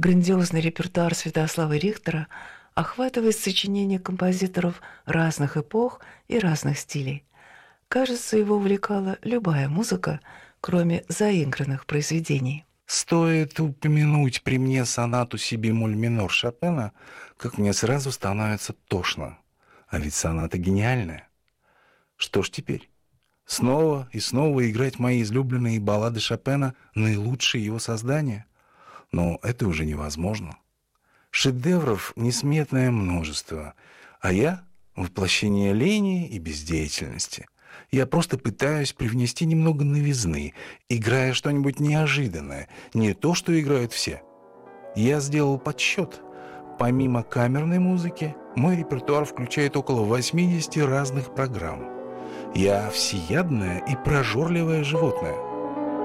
Грандиозный репертуар Святослава Рихтера охватывает сочинения композиторов разных эпох и разных стилей. Кажется, его увлекала любая музыка, кроме заигранных произведений. Стоит упомянуть при мне сонату си бемоль минор Шопена, как мне сразу становится тошно. А ведь соната гениальная. Что ж теперь? Снова и снова играть мои излюбленные баллады Шопена, наилучшие его создания? Но это уже невозможно. Шедевров несметное множество, а я — воплощение лени и бездеятельности. Я просто пытаюсь привнести немного новизны, играя что-нибудь неожиданное, не то, что играют все. Я сделал подсчет. Помимо камерной музыки, мой репертуар включает около 80 разных программ. Я всеядное и прожорливое животное.